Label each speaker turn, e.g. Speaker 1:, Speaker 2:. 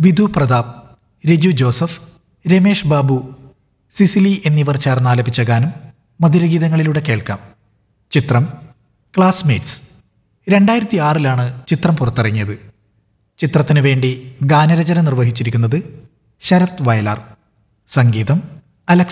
Speaker 1: Vidhu Pratap, Reju Joseph, Ramesh Babu, Cicily എന്നിവർ ചേർന്നാലപിച്ച ഗാനം മധുരഗീതങ്ങളിലൂടെ കേൾക്കാം. ചിത്രം ക്ലാസ്മേറ്റ്സ്. 2006 ചിത്രം പുറത്തിറങ്ങിയത്. ചിത്രത്തിനു വേണ്ടി ഗാനരചന നിർവഹിച്ചിരിക്കുന്നത് ശരത് വയലാർ. സംഗീതം അലക്സ്